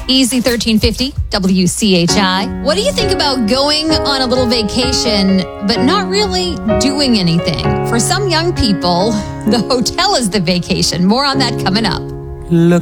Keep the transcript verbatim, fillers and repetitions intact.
Easy thirteen fifty, W C H I. What do you think about going on a little vacation, but not really doing anything? For some young people, the hotel is the vacation. More on that coming up. Look